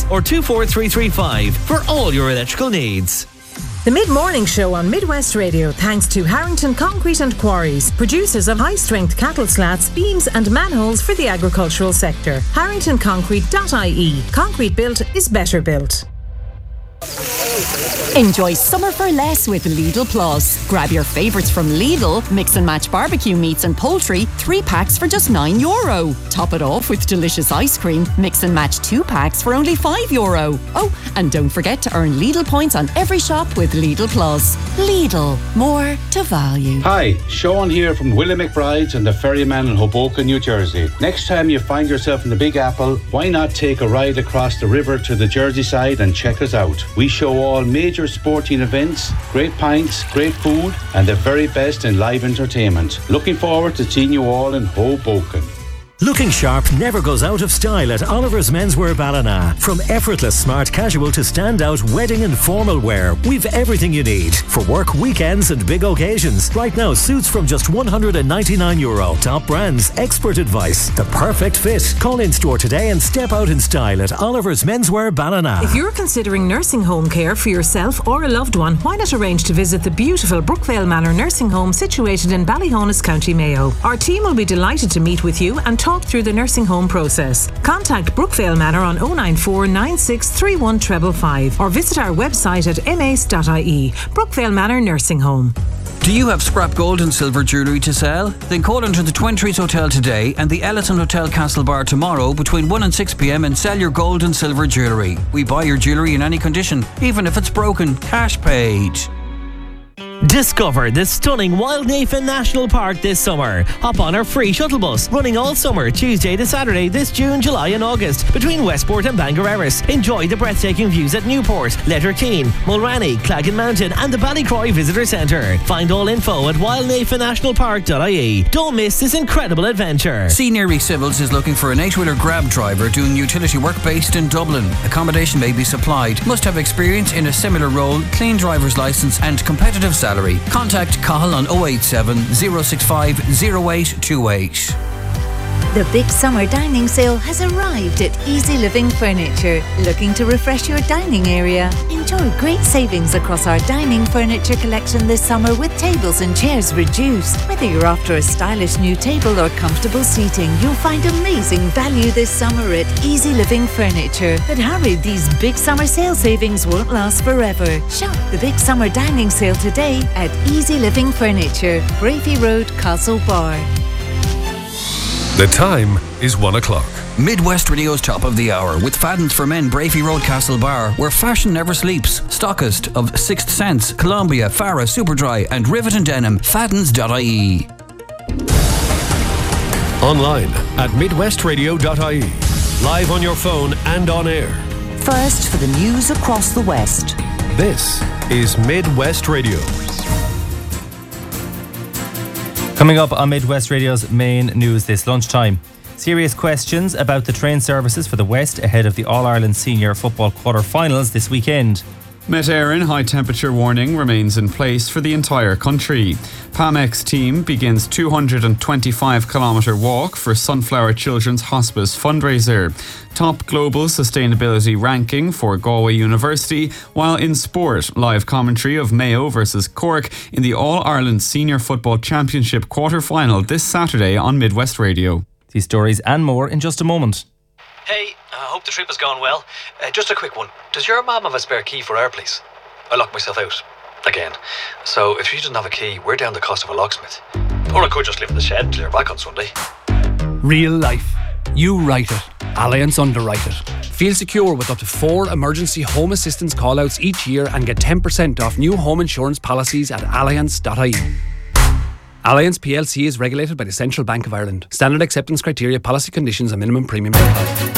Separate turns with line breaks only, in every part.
or 24335 for all your electrical needs.
The Mid-Morning Show on Midwest Radio, thanks to Harrington Concrete and Quarries, producers of high-strength cattle slats, beams and manholes for the agricultural sector. HarringtonConcrete.ie. Concrete built is better built.
Enjoy summer for less with Lidl Plus. Grab your favourites from Lidl, mix and match barbecue meats and poultry, 3 packs for just €9. Top it off with delicious ice cream, mix and match 2 packs for only €5. Oh, and don't forget to earn Lidl points on every shop with Lidl Plus. Lidl, more to value.
Hi, Sean here from Willie McBride's and the Ferryman in Hoboken, New Jersey. Next time you find yourself in the Big Apple, why not take a ride across the river to the Jersey side and check us out? We show all major sporting events, great pints, great food, and the very best in live entertainment. Looking forward to seeing you all in Hoboken.
Looking sharp never goes out of style at Oliver's Menswear Ballina. From effortless smart casual to standout wedding and formal wear, we've everything you need for work, weekends and big occasions. Right now, suits from just €199. Top brands, expert advice, the perfect fit. Call in store today and step out in style at Oliver's Menswear Ballina.
If you're considering nursing home care for yourself or a loved one, why not arrange to visit the beautiful Brookvale Manor Nursing Home situated in Ballyhonus, County Mayo. Our team will be delighted to meet with you and talk through the nursing home process. Contact Brookvale Manor on 094 9631 555 or visit our website at mace.ie. Brookvale Manor Nursing Home.
Do you have scrap gold and silver jewellery to sell? Then call into the Twin Trees Hotel today and the Ellison Hotel Castlebar tomorrow between 1 and 6 p.m. and sell your gold and silver jewellery. We buy your jewellery in any condition, even if it's broken. Cash paid.
Discover the stunning Wildnafen National Park this summer. Hop on our free shuttle bus running all summer, Tuesday to Saturday this June, July and August between Westport and Bangor Erris. Enjoy the breathtaking views at Newport, Letterkeene, Mulranny, Claggan Mountain and the Ballycroy Visitor Centre. Find all info at wildnafennationalpark.ie. Don't miss this incredible adventure.
C. Neary Civils is looking for an 8-wheeler grab driver doing utility work based in Dublin. Accommodation may be supplied. Must have experience in a similar role, clean driver's licence and competitive salary. Contact Cahill on 087 065 0828.
The big summer dining sale has arrived at Easy Living Furniture. Looking to refresh your dining area? Enjoy great savings across our dining furniture collection this summer with tables and chairs reduced. Whether you're after a stylish new table or comfortable seating, you'll find amazing value this summer at Easy Living Furniture. But hurry, these big summer sale savings won't last forever. Shop the big summer dining sale today at Easy Living Furniture, Bravey Road, Castlebar.
The time is 1 o'clock.
Midwest Radio's top of the hour with Fadden's for Men, Bravey Road, Castlebar, where fashion never sleeps. Stockist of Sixth Sense, Columbia, Farah, Superdry and Rivet and Denim. Faddens.ie.
Online at midwestradio.ie. Live on your phone and on air.
First for the news across the West.
This is Midwest Radio.
Coming up on Midwest Radio's main news this lunchtime. Serious questions about the train services for the West ahead of the All-Ireland Senior Football quarter-finals this weekend.
Met Éireann high temperature warning remains in place for the entire country. PAMEX team begins 225-kilometre walk for Sunflower Children's Hospice fundraiser. Top global sustainability ranking for Galway University, while in sport, live commentary of Mayo versus Cork in the All-Ireland Senior Football Championship quarter-final this Saturday on Midwest Radio.
These stories and more in just a moment.
Hey, I hope the trip has gone well. Just a quick one. Does your mum have a spare key for our place? I locked myself out. Again. So if she doesn't have a key, we're down the cost of a locksmith. Or I could just live in the shed till you're back on Sunday.
Real life. You write it. Allianz underwrite it. Feel secure with up to 4 emergency home assistance call-outs each year and get 10% off new home insurance policies at allianz.ie. Allianz plc is regulated by the Central Bank of Ireland. Standard acceptance criteria, policy conditions and minimum premium apply.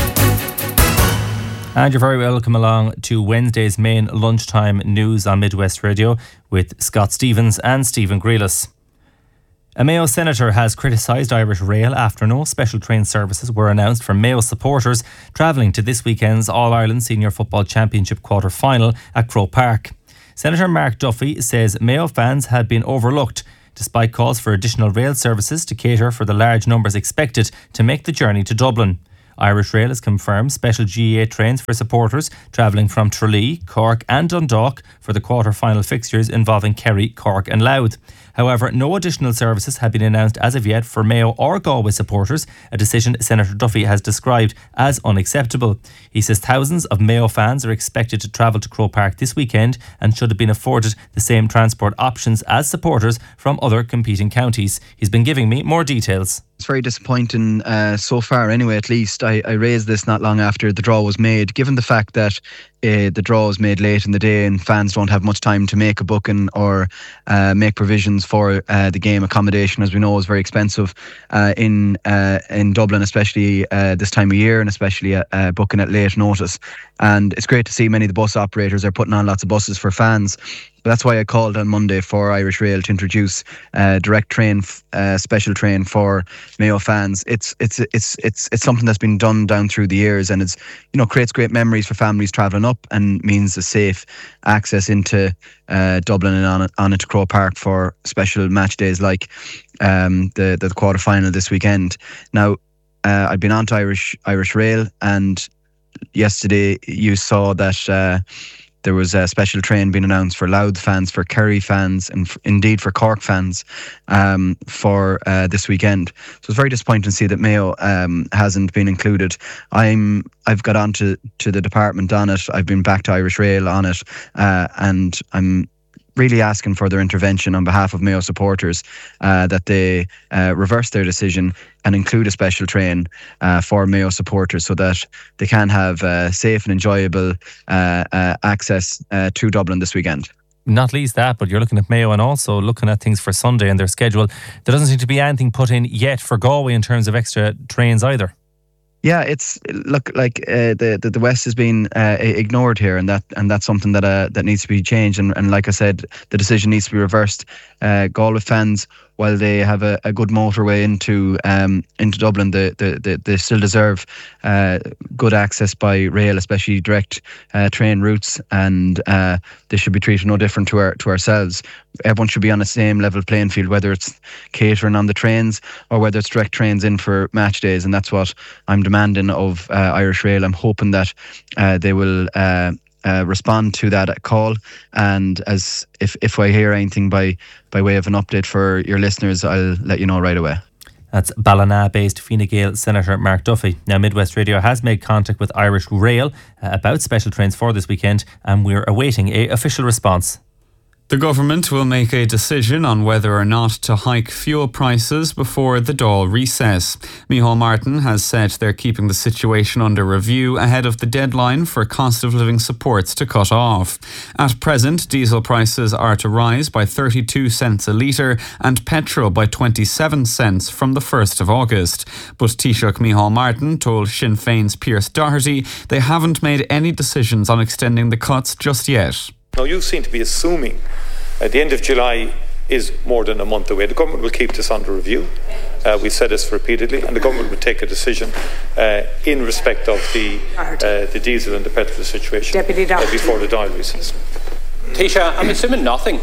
And you're very welcome along to Wednesday's main lunchtime news on Midwest Radio with Scott Stevens and Stephen Grealis. A Mayo senator has criticised Irish Rail after no special train services were announced for Mayo supporters travelling to this weekend's All-Ireland Senior Football Championship quarter-final at Croke Park. Senator Mark Duffy says Mayo fans had been overlooked despite calls for additional rail services to cater for the large numbers expected to make the journey to Dublin. Irish Rail has confirmed special GAA trains for supporters travelling from Tralee, Cork and Dundalk for the quarter-final fixtures involving Kerry, Cork and Louth. However, no additional services have been announced as of yet for Mayo or Galway supporters, a decision Senator Duffy has described as unacceptable. He says thousands of Mayo fans are expected to travel to Croke Park this weekend and should have been afforded the same transport options as supporters from other competing counties. He's been giving me more details.
It's very disappointing so far anyway, at least. I raised this not long after the draw was made. Given the fact that the draw was made late in the day and fans don't have much time to make a booking or make provisions for the game, accommodation, as we know, is very expensive in Dublin, especially this time of year, and especially booking at late notice. And it's great to see many of the bus operators are putting on lots of buses for fans. But that's why I called on Monday for Irish Rail to introduce direct train, special train for Mayo fans. It's something that's been done down through the years, and it's, you know, creates great memories for families travelling up and means a safe access into Dublin and on into Croke Park for special match days like the quarter final this weekend. Now, I've been on to Irish Rail, and yesterday you saw that there was a special train being announced for Louth fans, for Kerry fans, and indeed for Cork fans for this weekend. So it's very disappointing to see that Mayo hasn't been included. I've got on to the department on it. I've been back to Irish Rail on it, and I'm really asking for their intervention on behalf of Mayo supporters, that they reverse their decision and include a special train for Mayo supporters so that they can have safe and enjoyable access to Dublin this weekend.
Not least that, but you're looking at Mayo and also looking at things for Sunday and their schedule. There doesn't seem to be anything put in yet for Galway in terms of extra trains either.
Yeah, it's the West has been ignored here, and that's something that needs to be changed. And like I said, the decision needs to be reversed. Galway fans, while they have a good motorway into Dublin, they still deserve good access by rail, especially direct train routes, and they should be treated no different to ourselves. Everyone should be on the same level playing field, whether it's catering on the trains or whether it's direct trains in for match days, and that's what I'm demanding of Irish Rail. I'm hoping that they will respond to that call, and as if I hear anything by way of an update for your listeners, I'll let you know right away.
That's Ballina-based Fine Gael Senator Mark Duffy. Now, Midwest Radio has made contact with Irish Rail about special trains for this weekend, and we're awaiting an official response.
The government will make a decision on whether or not to hike fuel prices before the Dáil recess. Micheál Martin has said they're keeping the situation under review ahead of the deadline for cost of living supports to cut off. At present, diesel prices are to rise by 32 cents a litre and petrol by 27 cents from the 1st of August. But Taoiseach Micheál Martin told Sinn Féin's Pierce Doherty they haven't made any decisions on extending the cuts just yet.
Now, you seem to be assuming at the end of July is more than a month away. The government will keep this under review. We've said this repeatedly, and the government will take a decision in respect of the diesel and the petrol situation before the Dáil recess.
Taoiseach, I'm assuming nothing.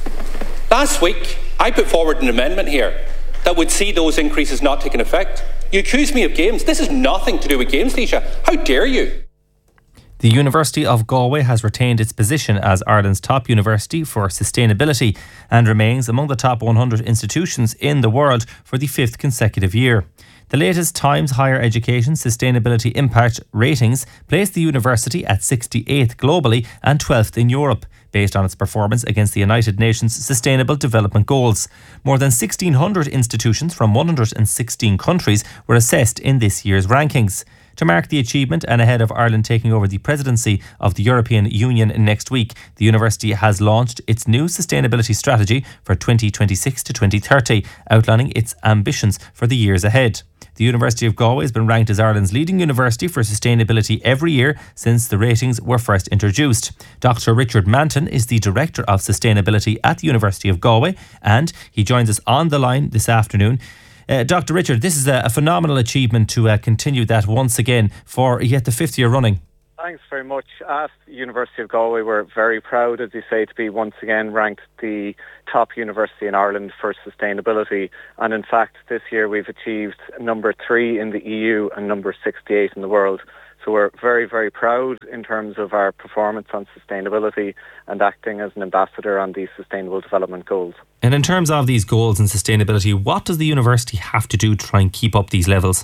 Last week, I put forward an amendment here that would see those increases not taking effect. You accuse me of games. This has nothing to do with games, Taoiseach. How dare you?
The University of Galway has retained its position as Ireland's top university for sustainability and remains among the top 100 institutions in the world for the 5th consecutive year. The latest Times Higher Education Sustainability Impact ratings placed the university at 68th globally and 12th in Europe, based on its performance against the United Nations Sustainable Development Goals. More than 1,600 institutions from 116 countries were assessed in this year's rankings. To mark the achievement and ahead of Ireland taking over the presidency of the European Union next week, the university has launched its new sustainability strategy for 2026 to 2030, outlining its ambitions for the years ahead. The University of Galway has been ranked as Ireland's leading university for sustainability every year since the ratings were first introduced. Dr. Richard Manton is the Director of Sustainability at the University of Galway, and he joins us on the line this afternoon. Dr. Richard, this is a phenomenal achievement to continue that once again for yet the 5th year running.
Thanks very much. At the University of Galway, we're very proud, as you say, to be once again ranked the top university in Ireland for sustainability. And in fact, this year we've achieved number 3 in the EU and number 68 in the world. So we're very, very proud in terms of our performance on sustainability and acting as an ambassador on these Sustainable Development Goals.
And in terms of these goals and sustainability, what does the university have to do to try and keep up these levels?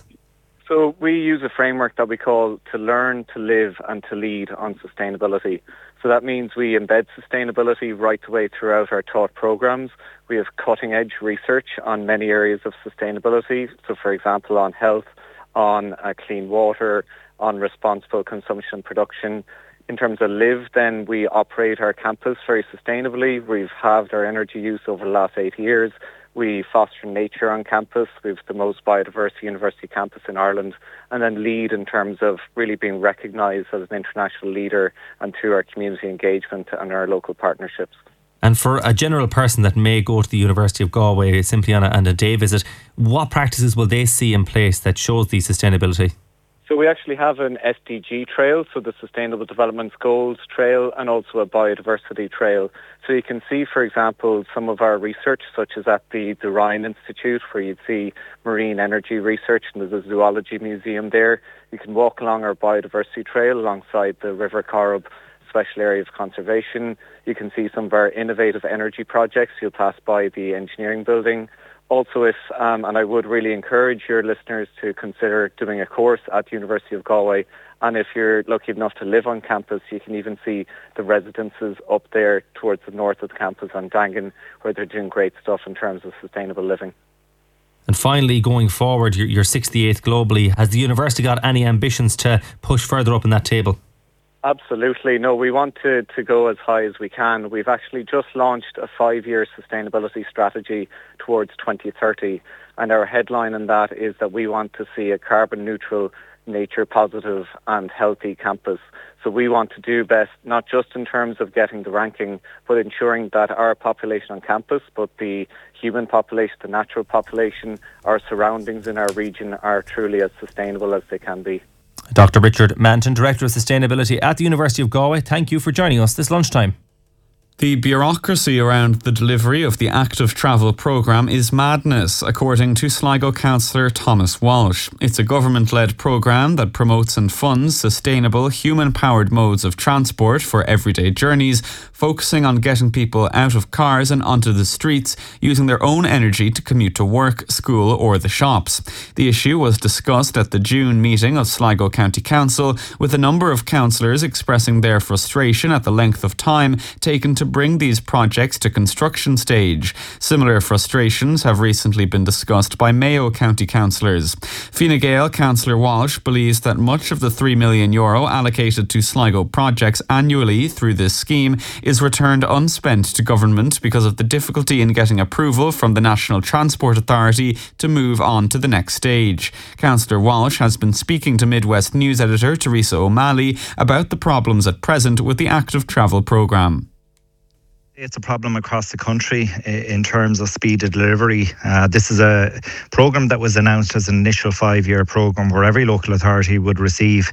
So we use a framework that we call to learn, to live and to lead on sustainability. So that means we embed sustainability right the way throughout our taught programs. We have cutting edge research on many areas of sustainability. So for example, on health, on clean water, on responsible consumption and production. In terms of live, then we operate our campus very sustainably. We've halved our energy use over the last 8 years. We foster nature on campus. We have the most biodiverse university campus in Ireland. And then lead in terms of really being recognised as an international leader and through our community engagement and our local partnerships.
And for a general person that may go to the University of Galway simply on a day visit, what practices will they see in place that shows the sustainability?
So we actually have an SDG trail, so the Sustainable Development Goals trail, and also a biodiversity trail. So you can see, for example, some of our research, such as at the Ryan Institute, where you'd see marine energy research, and there's a zoology museum there. You can walk along our biodiversity trail alongside the River Corrib Special Area of Conservation. You can see some of our innovative energy projects. You'll pass by the engineering building. Also, and I would really encourage your listeners to consider doing a course at the University of Galway. And if you're lucky enough to live on campus, you can even see the residences up there towards the north of the campus on Dangan, where they're doing great stuff in terms of sustainable living.
And finally, going forward, you're 68th globally. Has the university got any ambitions to push further up in that table?
Absolutely. No, we want to go as high as we can. We've actually just launched a 5-year sustainability strategy towards 2030. And our headline in that is that we want to see a carbon neutral, nature positive and healthy campus. So we want to do best, not just in terms of getting the ranking, but ensuring that our population on campus, but the human population, the natural population, our surroundings in our region are truly as sustainable as they can be.
Dr. Richard Manton, Director of Sustainability at the University of Galway, thank you for joining us this lunchtime.
The bureaucracy around the delivery of the Active Travel programme is madness, according to Sligo councillor Thomas Walsh. It's a government-led programme that promotes and funds sustainable, human-powered modes of transport for everyday journeys, focusing on getting people out of cars and onto the streets, using their own energy to commute to work, school or the shops. The issue was discussed at the June meeting of Sligo County Council, with a number of councillors expressing their frustration at the length of time taken to bring these projects to construction stage. Similar frustrations have recently been discussed by Mayo County councillors. Fine Gael councillor Walsh believes that much of the €3 million allocated to Sligo projects annually through this scheme is returned unspent to government because of the difficulty in getting approval from the National Transport Authority to move on to the next stage. Councillor Walsh has been speaking to Midwest News editor Teresa O'Malley about the problems at present with the Active Travel programme.
It's a problem across the country in terms of speed of delivery. This is a programme that was announced as an initial 5-year programme where every local authority would receive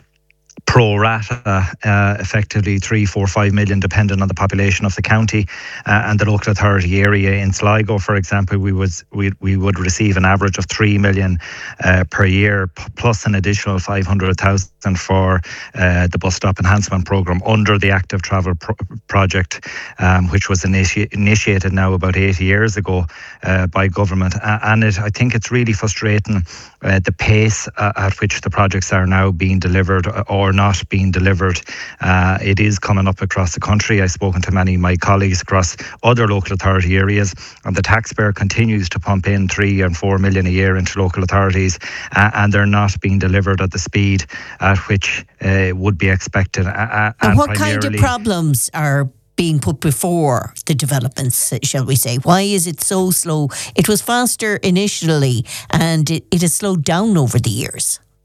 pro rata, effectively 3, 4, 5 million, depending on the population of the county and the local authority area. In Sligo, for example, we would receive an average of 3 million per year, plus an additional 500,000 for the bus stop enhancement programme under the Active Travel project, which was initiated now about 8 years ago by government. And I think it's really frustrating the pace at which the projects are now being delivered or not being delivered. It is coming up across the country. I've spoken to many of my colleagues across other local authority areas, and the taxpayer continues to pump in 3 and 4 million a year into local authorities, and they're not being delivered at the speed at which would be expected.
And what kind of problems are being put before the developments, shall we say? Why is it so slow? It was faster initially and it has slowed down over the years.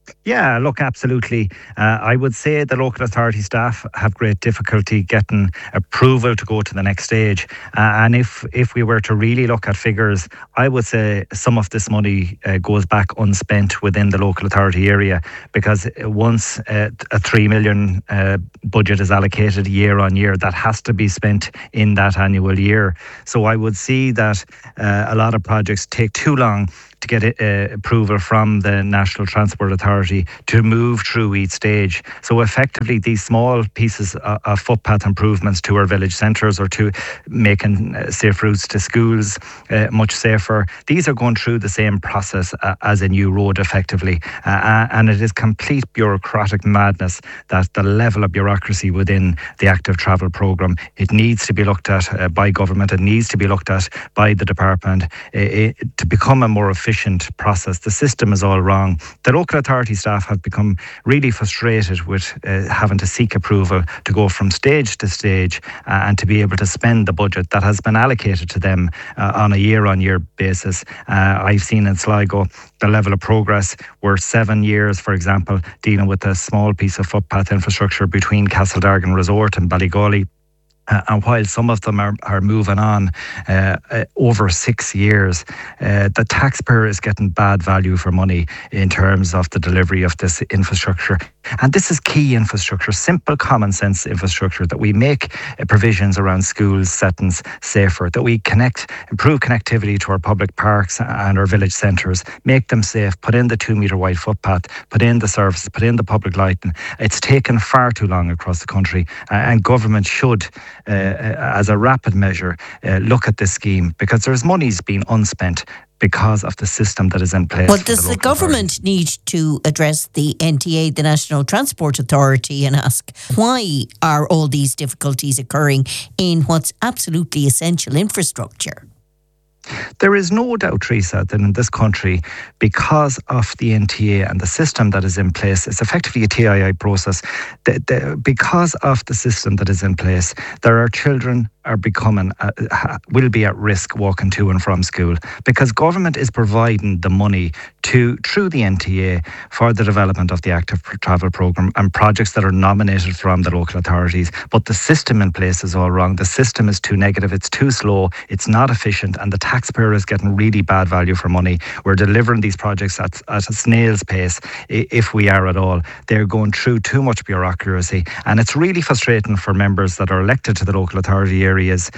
Yeah, look, absolutely. I would say the local authority staff have great difficulty getting approval to go to the next stage. And if we were to really look at figures, I would say some of this money goes back unspent within the local authority area, because once a 3 million budget is allocated year on year, that has to be spent in that annual year. So I would see that a lot of projects take too long to get approval from the National Transport Authority to move through each stage. So effectively, these small pieces of footpath improvements to our village centres, or to making safe routes to schools much safer, these are going through the same process as a new road effectively. And it is complete bureaucratic madness that the level of bureaucracy within the active travel programme, it needs to be looked at by government, it needs to be looked at by the department to become a more efficient process. The system is all wrong. The local authority staff have become really frustrated with having to seek approval to go from stage to stage and to be able to spend the budget that has been allocated to them on a year-on-year basis. I've seen in Sligo the level of progress. We're 7 years, for example, dealing with a small piece of footpath infrastructure between Castledargan Resort and Ballygawley. And while some of them are moving on over 6 years, the taxpayer is getting bad value for money in terms of the delivery of this infrastructure. And this is key infrastructure, simple common sense infrastructure, that we make provisions around schools settings safer, that we improve connectivity to our public parks and our village centres, make them safe, put in the 2 metre wide footpath, put in the services, put in the public lighting. It's taken far too long across the country, and government should, as a rapid measure, look at this scheme, because there's monies being unspent because of the system that is in place.
But does the government need to address the NTA, the National Transport Authority, and ask, why are all these difficulties occurring in what's absolutely essential infrastructure?
There is no doubt, Teresa, that in this country, because of the NTA and the system that is in place, it's effectively a TII process. Because of the system that is in place, there are children will be at risk walking to and from school, because government is providing the money through the NTA for the development of the active travel programme and projects that are nominated from the local authorities. But the system in place is all wrong. The system is too negative, it's too slow, it's not efficient, and the taxpayer is getting really bad value for money. We're delivering these projects at a snail's pace, if we are at all. They're going through too much bureaucracy, and it's really frustrating for members that are elected to the local authority areas,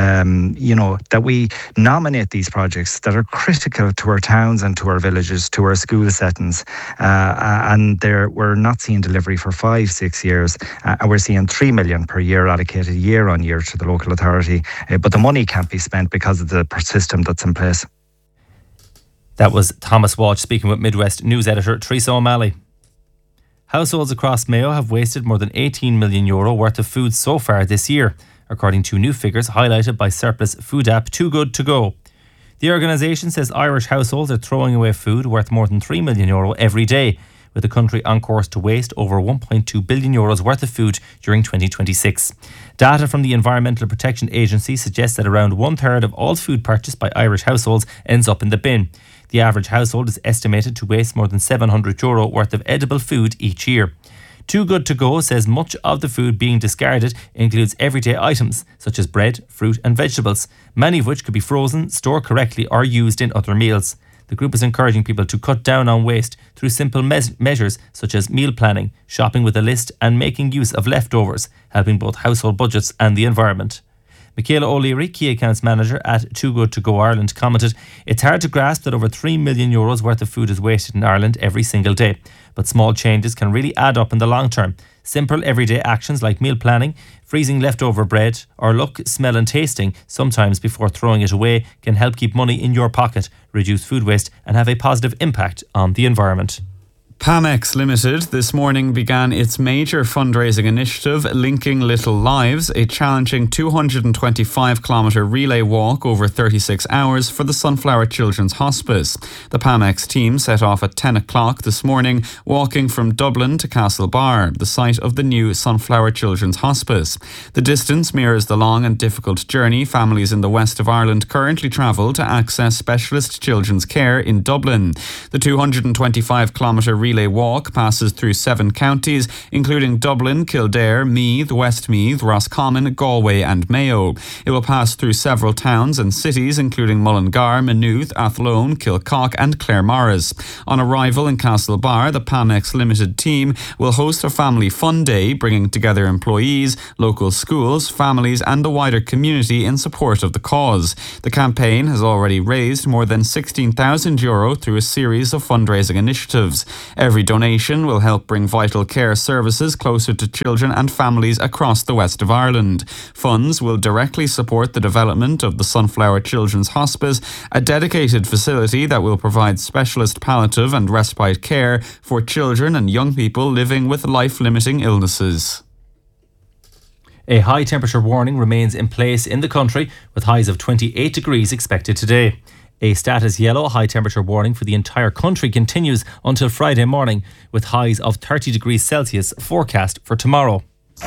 that we nominate these projects that are critical to our towns and to our villages, to our school settings, and we're not seeing delivery for 5-6 years, and we're seeing 3 million per year allocated year on year to the local authority, but the money can't be spent because of the system that's in place.
That was Thomas Walsh speaking with Midwest News editor Teresa O'Malley. Households across Mayo have wasted more than €18 million worth of food so far this year, according to new figures highlighted by surplus food app Too Good To Go. The organisation says Irish households are throwing away food worth more than €3 million every day, with the country on course to waste over €1.2 billion worth of food during 2026. Data from the Environmental Protection Agency suggests that around 1/3 of all food purchased by Irish households ends up in the bin. The average household is estimated to waste more than €700 worth of edible food each year. Too Good To Go says much of the food being discarded includes everyday items such as bread, fruit and vegetables, many of which could be frozen, stored correctly or used in other meals. The group is encouraging people to cut down on waste through simple measures such as meal planning, shopping with a list and making use of leftovers, helping both household budgets and the environment. Michaela O'Leary, Key Accounts Manager at Too Good To Go Ireland, commented, "It's hard to grasp that over €3 million worth of food is wasted in Ireland every single day, but small changes can really add up in the long term. Simple everyday actions like meal planning, freezing leftover bread, or look, smell and tasting sometimes before throwing it away can help keep money in your pocket, reduce food waste and have a positive impact on the environment."
Pamex Limited this morning began its major fundraising initiative, Linking Little Lives, a challenging 225-kilometre relay walk over 36 hours for the Sunflower Children's Hospice. The Pamex team set off at 10 o'clock this morning, walking from Dublin to Castlebar, the site of the new Sunflower Children's Hospice. The distance mirrors the long and difficult journey families in the west of Ireland currently travel to access specialist children's care in Dublin. The 225-kilometre relay walk passes through 7 counties, including Dublin, Kildare, Meath, Westmeath, Roscommon, Galway and Mayo. It will pass through several towns and cities, including Mullingar, Maynooth, Athlone, Kilcock and Claremorris. On arrival in Castlebar, the Pamex Limited team will host a family fun day, bringing together employees, local schools, families and the wider community in support of the cause. The campaign has already raised more than €16,000 through a series of fundraising initiatives. Every donation will help bring vital care services closer to children and families across the west of Ireland. Funds will directly support the development of the Sunflower Children's Hospice, a dedicated facility that will provide specialist palliative and respite care for children and young people living with life-limiting illnesses.
A high temperature warning remains in place in the country, with highs of 28 degrees expected today. A status yellow high temperature warning for the entire country continues until Friday morning, with highs of 30 degrees Celsius forecast for tomorrow.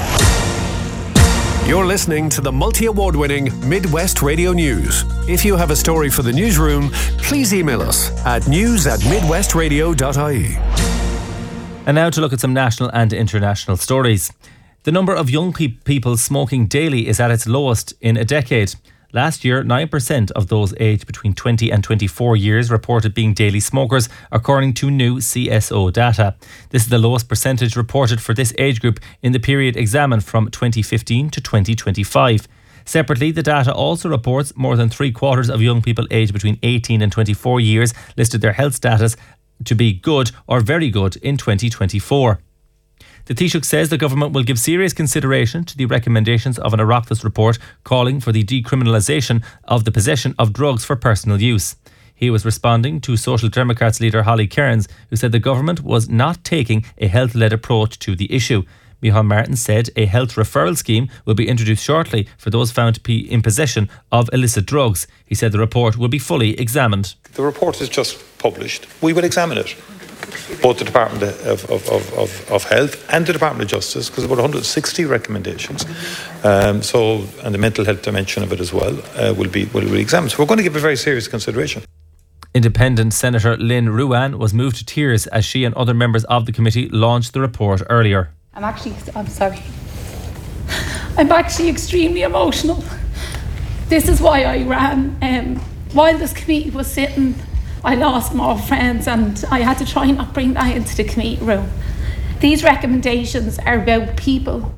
You're listening to the multi-award winning Midwest Radio News. If you have a story for the newsroom, please email us at news@midwestradio.ie.
And now to look at some national and international stories. The number of young people smoking daily is at its lowest in a decade. Last year, 9% of those aged between 20 and 24 years reported being daily smokers, according to new CSO data. This is the lowest percentage reported for this age group in the period examined from 2015 to 2025. Separately, the data also reports more than 3/4 of young people aged between 18 and 24 years listed their health status to be good or very good in 2024. The Taoiseach says the government will give serious consideration to the recommendations of an Oireachtas report calling for the decriminalisation of the possession of drugs for personal use. He was responding to Social Democrats leader Holly Cairns, who said the government was not taking a health-led approach to the issue. Micheál Martin said a health referral scheme will be introduced shortly for those found to be in possession of illicit drugs. He said the report will be fully examined.
The report is just published. We will examine it. Both the Department of Health and the Department of Justice, because about 160 recommendations. And the mental health dimension of it as well will be examined. So we're going to give it very serious consideration.
Independent Senator Lynn Ruane was moved to tears as she and other members of the committee launched the report earlier.
I'm sorry. I'm actually extremely emotional. This is why I ran. While this committee was sitting, I lost more friends and I had to try not bring that into the committee room. These recommendations are about people.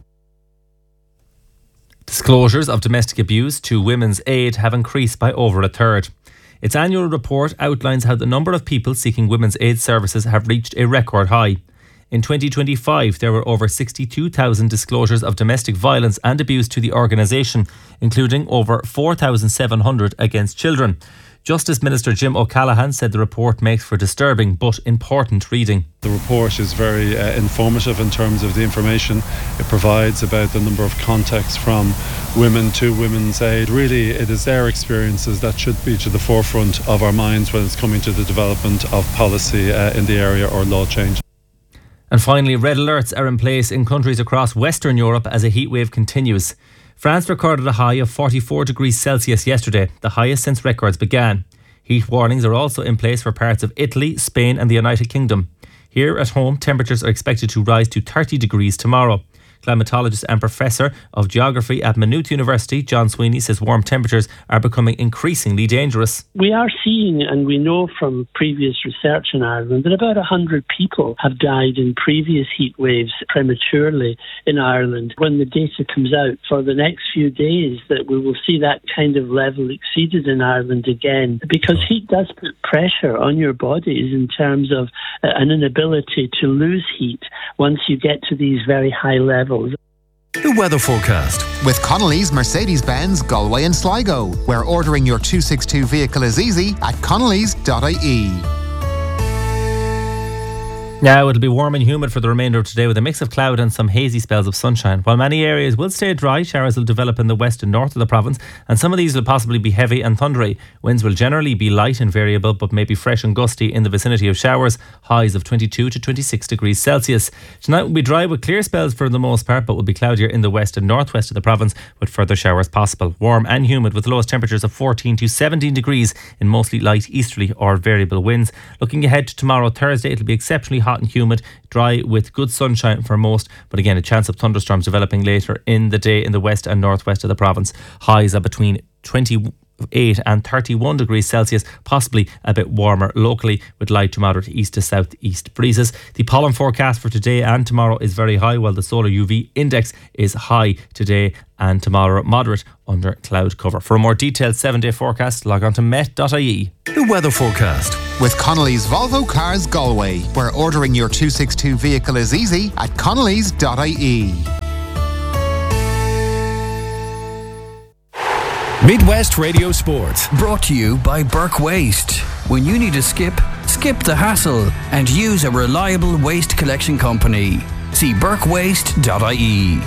Disclosures of domestic abuse to Women's Aid have increased by over a third. Its annual report outlines how the number of people seeking women's aid services have reached a record high. In 2025, there were over 62,000 disclosures of domestic violence and abuse to the organisation, including over 4,700 against children. Justice Minister Jim O'Callaghan said the report makes for disturbing but important reading.
The report is very informative in terms of the information it provides about the number of contacts from women to Women's Aid. Really, it is their experiences that should be to the forefront of our minds when it's coming to the development of policy in the area or law change.
And finally, red alerts are in place in countries across Western Europe as a heatwave continues. France recorded a high of 44 degrees Celsius yesterday, the highest since records began. Heat warnings are also in place for parts of Italy, Spain and the United Kingdom. Here at home, temperatures are expected to rise to 30 degrees tomorrow. Climatologist and Professor of Geography at Maynooth University, John Sweeney, says warm temperatures are becoming increasingly dangerous.
We are seeing, and we know from previous research in Ireland, that about 100 people have died in previous heat waves prematurely in Ireland. When the data comes out for the next few days, that we will see that kind of level exceeded in Ireland again, because heat does put pressure on your bodies in terms of an inability to lose heat once you get to these very high levels.
The weather forecast.
With Connolly's Mercedes-Benz Galway and Sligo, where ordering your 262 vehicle is easy at connellys.ie.
Now it'll be warm and humid for the remainder of today with a mix of cloud and some hazy spells of sunshine. While many areas will stay dry, showers will develop in the west and north of the province, and some of these will possibly be heavy and thundery. Winds will generally be light and variable, but may be fresh and gusty in the vicinity of showers. Highs of 22 to 26 degrees Celsius. Tonight will be dry with clear spells for the most part, but will be cloudier in the west and northwest of the province with further showers possible. Warm and humid with lowest temperatures of 14 to 17 degrees in mostly light easterly or variable winds. Looking ahead to tomorrow, Thursday, it'll be exceptionally hot hot and humid, dry with good sunshine for most, but again a chance of thunderstorms developing later in the day in the west and northwest of the province. Highs are between 28 and 31 degrees Celsius, possibly a bit warmer locally with light to moderate east to southeast breezes. The pollen forecast for today and tomorrow is very high, while the solar UV index is high today and tomorrow, moderate under cloud cover. For a more detailed 7-day forecast, log on to met.ie.
The weather forecast
with Connolly's Volvo Cars Galway, where ordering your 262 vehicle is easy at connellys.ie.
Midwest Radio Sport.
Brought to you by Burke Waste. When you need a skip the hassle and use a reliable waste collection company. See burkewaste.ie.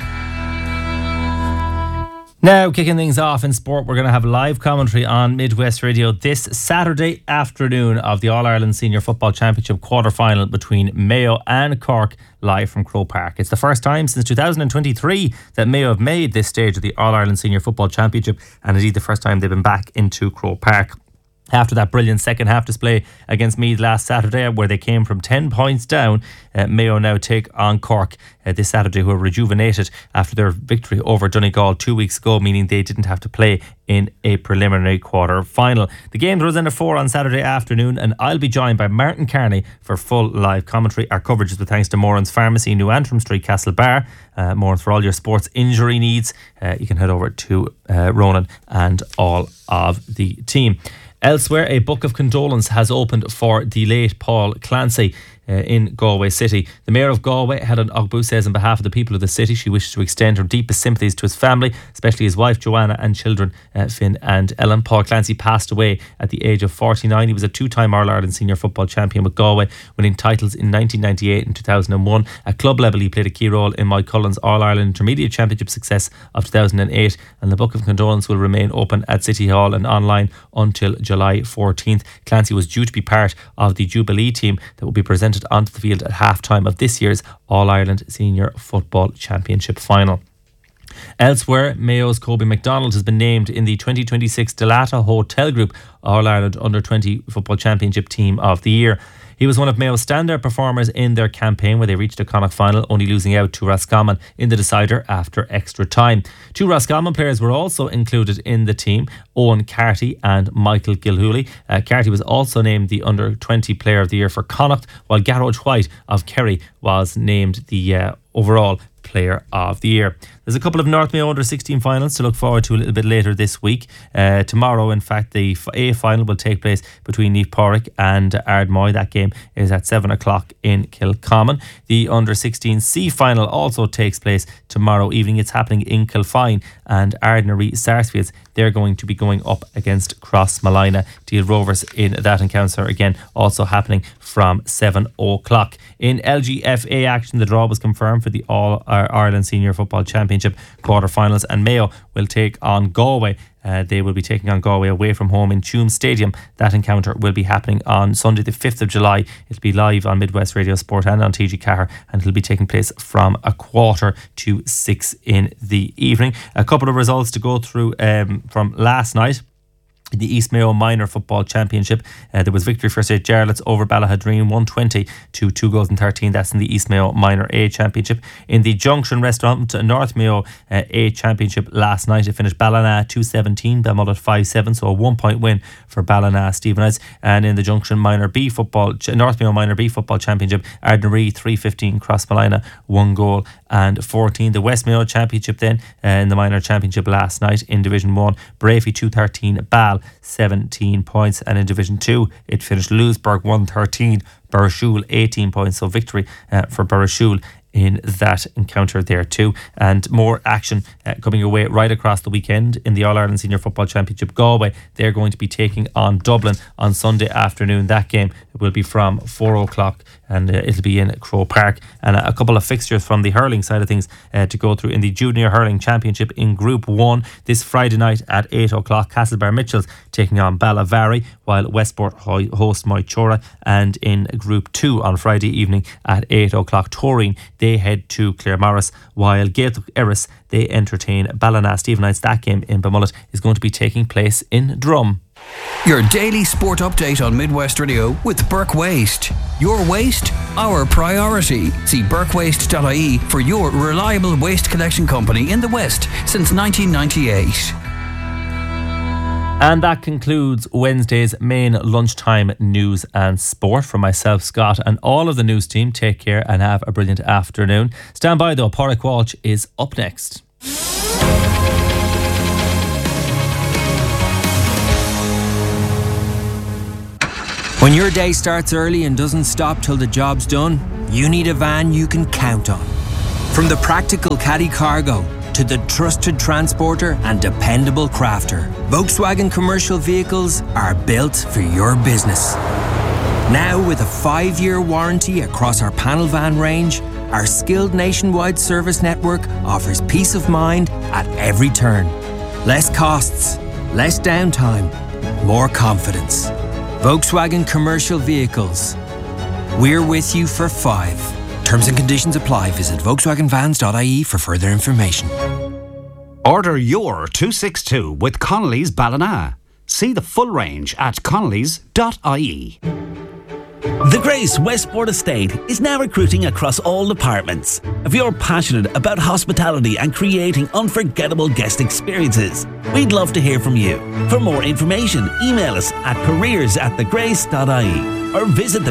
Now, kicking things off in sport, we're going to have live commentary on Midwest Radio this Saturday afternoon of the All-Ireland Senior Football Championship quarter-final between Mayo and Cork, live from Croke Park. It's the first time since 2023 that Mayo have made this stage of the All-Ireland Senior Football Championship, and indeed the first time they've been back into Croke Park. After that brilliant second half display against Meath last Saturday, where they came from 10 points down, Mayo now take on Cork this Saturday, who are rejuvenated after their victory over Donegal 2 weeks ago, meaning they didn't have to play in a preliminary quarter final. The game runs into 4 on Saturday afternoon, and I'll be joined by Martin Carney for full live commentary. Our coverage is with thanks to Moran's Pharmacy, New Antrim Street, Castlebar. Moran's for all your sports injury needs. You can head over to Ronan and all of the team. Elsewhere, a book of condolence has opened for the late Paul Clancy in Galway City. The Mayor of Galway, Helen Ogbu, says on behalf of the people of the city she wishes to extend her deepest sympathies to his family, especially his wife Joanna and children Finn and Ellen. Paul Clancy passed away at the age of 49. He was a two-time All-Ireland Senior Football Champion with Galway, winning titles in 1998 and 2001. At club level, he played a key role in Mike Cullen's All-Ireland Intermediate Championship success of 2008, and the book of condolence will remain open at City Hall and online until July 14th. Clancy was due to be part of the Jubilee team that will be presented onto the field at half-time of this year's All-Ireland Senior Football Championship final. Elsewhere, Mayo's Kobe McDonald has been named in the 2026 Delata Hotel Group All-Ireland Under-20 Football Championship Team of the Year. He was one of Mayo's standout performers in their campaign, where they reached a Connacht final, only losing out to Roscommon in the decider after extra time. 2 Roscommon players were also included in the team, Owen Carty and Michael Gilhooly. Carty was also named the Under-20 Player of the Year for Connacht, while Garrod White of Kerry was named the overall Player of the Year. There's a couple of North Mayo Under-16 finals to look forward to a little bit later this week. Tomorrow, in fact, the A final will take place between Niamh Pádraig and Ardmoy. That game is at 7 o'clock in Kilcommon. The Under-16 C final also takes place tomorrow evening. It's happening in Kilfine, and Ardnaree Sarsfields, they're going to be going up against Crossmolina Deal Rovers in that encounter, again also happening from 7 o'clock. In LGFA action, the draw was confirmed for the All-Ireland Senior Football Championship quarter-finals, and Mayo will take on Galway. They will be taking on Galway away from home in Tuam Stadium. That encounter will be happening on Sunday the 5th of July. It'll be live on Midwest Radio Sport and on TG Cahir, and it'll be taking place from 5:45 in the evening. A couple of results to go through from last night. In the East Mayo Minor Football Championship, there was victory for St. Jarlath's over Ballahadreen 120 to 2 goals and 13. That's in the East Mayo Minor A Championship. In the Junction Restaurant North Mayo A Championship last night, it finished Ballina 217, Belmullet 5-7, so a 1-point win for Ballina Stevenage. And in the Junction Minor B Football, North Mayo Minor B Football Championship, Ardnaree 315, Crossmolina 1 goal and 14. The West Mayo Championship then, in the Minor Championship last night in Division 1, Brafey 213, Ball 17 points, and in Division 2 it finished Lewisburg 113, Burrishoole 18 points, so victory for Burrishoole in that encounter there too. And more action coming your way right across the weekend in the All-Ireland Senior Football Championship. Galway, they're going to be taking on Dublin on Sunday afternoon. That game will be from 4 o'clock and it'll be in Croke Park. And a couple of fixtures from the hurling side of things to go through. In the Junior Hurling Championship in Group 1 this Friday night at 8 o'clock, Castlebar Mitchells taking on Ballavary, while Westport host Moychora. And in Group 2 on Friday evening at 8 o'clock, Toreen, they head to Claremorris, while Gaeltacht Erris, they entertain Ballina Stevenage. That game in Belmullet is going to be taking place in Drum.
Your daily sport update on Midwest Radio with Burke Waste. Your waste, our priority. See burkewaste.ie for your reliable waste collection company in the West since 1998.
And that concludes Wednesday's main lunchtime news and sport. From myself, Scott, and all of the news team, take care and have a brilliant afternoon. Stand by though, Pádraig Walsh is up next.
When your day starts early and doesn't stop till the job's done, you need a van you can count on. From the practical caddy cargo to the trusted transporter and dependable crafter, Volkswagen commercial vehicles are built for your business. Now with a 5-year warranty across our panel van range, our skilled nationwide service network offers peace of mind at every turn. Less costs, less downtime, more confidence. Volkswagen Commercial Vehicles. We're with you for 5. Terms and conditions apply. Visit volkswagenvans.ie for further information.
Order your 262 with Connolly's Ballina. See the full range at connolly's.ie.
The Grace Westport Estate is now recruiting across all departments. If you're passionate about hospitality and creating unforgettable guest experiences, we'd love to hear from you. For more information, email us at careers@thegrace.ie or visit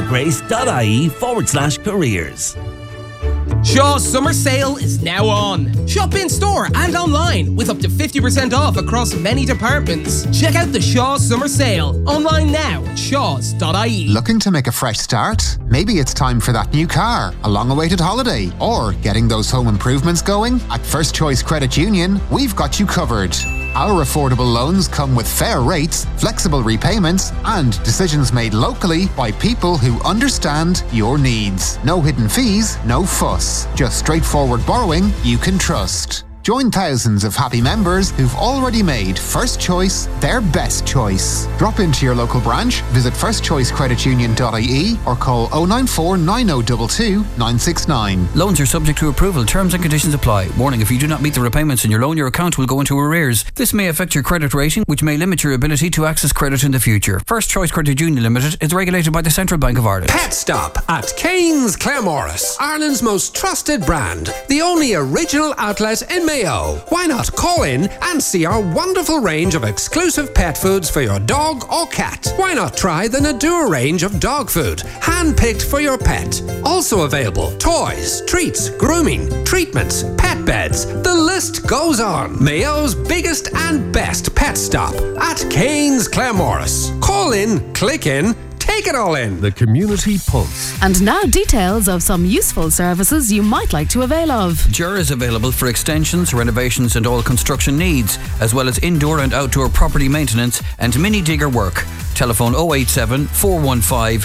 thegrace.ie/careers.
Shaw's summer sale is now on. Shop in store and online with up to 50% off across many departments. Check out the Shaw's summer sale online now at shaws.ie.
Looking to make a fresh start? Maybe it's time for that new car, a long-awaited holiday, or getting those home improvements going? At First Choice Credit Union, we've got you covered. Our affordable loans come with fair rates, flexible repayments, and decisions made locally by people who understand your needs. No hidden fees, no fuss. Just straightforward borrowing you can trust. Join thousands of happy members who've already made First Choice their best choice. Drop into your local branch, visit firstchoicecreditunion.ie or call 094 9022 969.
Loans are subject to approval. Terms and conditions apply. Warning, if you do not meet the repayments in your loan, your account will go into arrears. This may affect your credit rating, which may limit your ability to access credit in the future. First Choice Credit Union Limited is regulated by the Central Bank of Ireland.
Pet Stop at Kane's Claremorris, Ireland's most trusted brand. The only original outlet in Mayo. Why not call in and see our wonderful range of exclusive pet foods for your dog or cat? Why not try the Nadur range of dog food, hand-picked for your pet? Also available, toys, treats, grooming, treatments, pet beds. The list goes on. Mayo's biggest and best pet stop at Kane's Claremorris. Call in, click in, take it all in.
The Community Pulse.
And now details of some useful services you might like to avail of.
Jura is available for extensions, renovations and all construction needs, as well as indoor and outdoor property maintenance and mini digger work. Telephone 087 415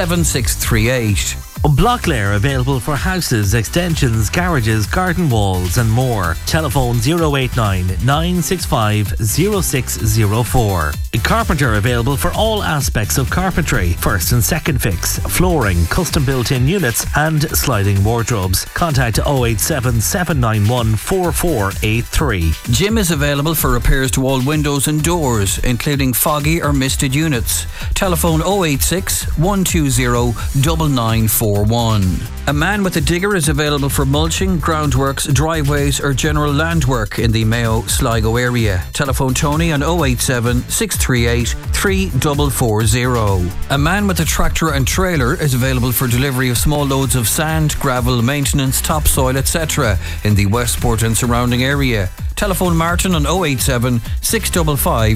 7638.
Blocklair available for houses, extensions, garages, garden walls and more. Telephone 089 965 0604. Carpenter available for all aspects of carpentry, first and second fix, flooring, custom built-in units and sliding wardrobes. Contact 087 791 4483.
Jim is available for repairs to all windows and doors, including foggy or misted units. Telephone 086 120 9941. A man with a digger is available for mulching, groundworks, driveways or general land work in the Mayo Sligo area. Telephone Tony on 087 638 3440. A man with a tractor and trailer is available for delivery of small loads of sand, gravel, maintenance, topsoil, etc. in the Westport and surrounding area. Telephone Martin on 087 655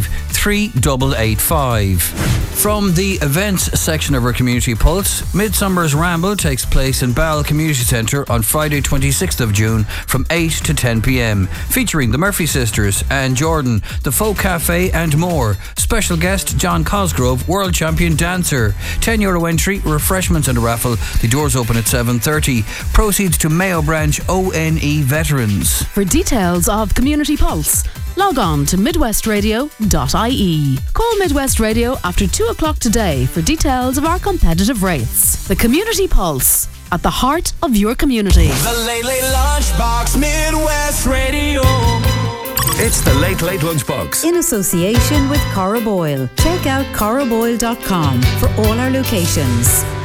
3885. From the events section of our Community Pulse, Midsummer's Ramble takes place in Ball Community Centre on Friday 26th of June from 8 to 10 p.m, featuring the Murphy Sisters, Anne Jordan, the Folk Cafe and more. Special guest John Cosgrove, world champion dancer. €10 entry, refreshments and a raffle. The doors open at 7:30. Proceeds to Mayo Branch ONE Veterans.
For details of Community Pulse, log on to midwestradio.ie. Call Midwest Radio after 2 o'clock today for details of our competitive rates. The Community Pulse, at the heart of your community.
The Late Late Lunchbox, Midwest Radio.
It's the Late Late Lunchbox.
In association with Cora Boyle. Check out coraboyle.com for all our locations.